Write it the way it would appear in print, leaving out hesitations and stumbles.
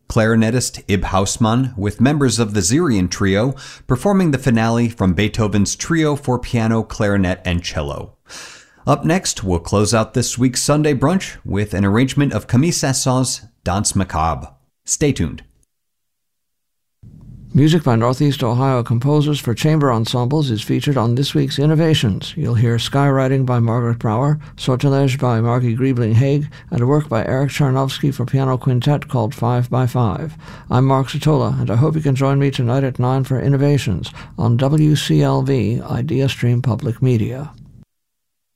clarinetist Ib Hausmann, with members of the Zirian Trio performing the finale from Beethoven's Trio for Piano, Clarinet, and Cello. Up next, we'll close out this week's Sunday brunch with an arrangement of Camille Saint-Saëns' Danse Macabre. Stay tuned. Music by Northeast Ohio composers for chamber ensembles is featured on this week's Innovations. You'll hear Skywriting by Margaret Brower, Sortilege by Margie Griebling-Haig, and a work by Eric Charnovsky for piano quintet called 5x5. I'm Mark Sotola, and I hope you can join me tonight at 9 for Innovations on WCLV Idea Stream Public Media.